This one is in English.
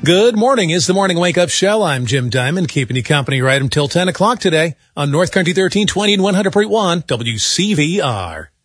Good morning. It's the Morning Wake Up Show. I'm Jim Diamond, keeping you company right until 10 o'clock today on North Country 1320 and 100.1 WCVR.